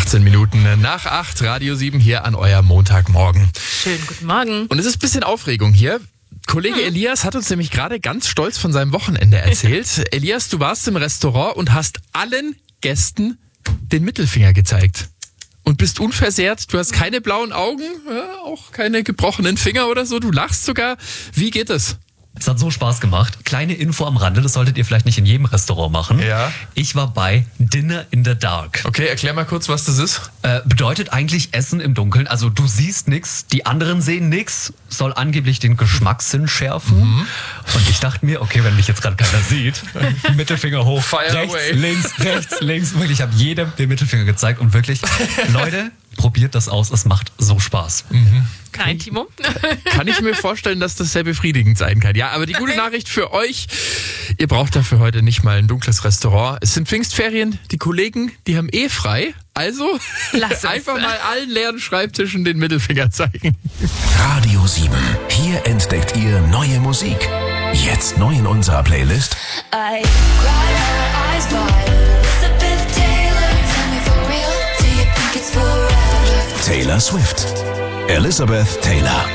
18 Minuten nach 8, Radio 7 hier an eurem Montagmorgen. Schönen guten Morgen. Und es ist ein bisschen Aufregung hier. Kollege Elias hat uns nämlich gerade ganz stolz von seinem Wochenende erzählt. Elias, du warst im Restaurant und hast allen Gästen den Mittelfinger gezeigt. Und bist unversehrt, du hast keine blauen Augen, auch keine gebrochenen Finger oder so, du lachst sogar. Wie geht es? Es hat so Spaß gemacht. Kleine Info am Rande, das solltet ihr vielleicht nicht in jedem Restaurant machen. Ja. Ich war bei Dinner in the Dark. Okay, erklär mal kurz, was das ist. Bedeutet eigentlich Essen im Dunkeln. Also du siehst nichts, die anderen sehen nichts, soll angeblich den Geschmackssinn schärfen. Und ich dachte mir, okay, wenn mich jetzt gerade keiner sieht, Mittelfinger hoch, Fire away. rechts, links. Wirklich, ich habe jedem den Mittelfinger gezeigt und wirklich, Leute, probiert das aus, es macht so Spaß. Nein, Timo. Kann ich mir vorstellen, dass das sehr befriedigend sein kann. Ja, aber die gute Nachricht für euch, ihr braucht dafür heute nicht mal ein dunkles Restaurant. Es sind Pfingstferien, die Kollegen, die haben frei. Also einfach mal allen leeren Schreibtischen den Mittelfinger zeigen. Radio 7. Hier entdeckt ihr neue Musik. Jetzt neu in unserer Playlist. I cry my eyes wide. Elizabeth Taylor, tell me for real, do you think it's forever? Taylor Swift. Elizabeth Taylor.